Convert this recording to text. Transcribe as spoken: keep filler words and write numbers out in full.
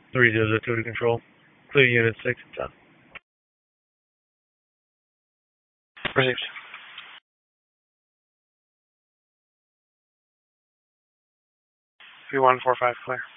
three zero two to control. Clear unit six and seven. Received. three one four five clear.